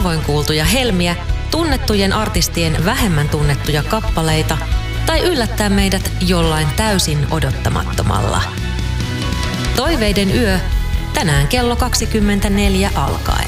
harvoin kuultuja helmiä, tunnettujen artistien vähemmän tunnettuja kappaleita tai yllättää meidät jollain täysin odottamattomalla. Toiveiden yö tänään kello 24 alkaen.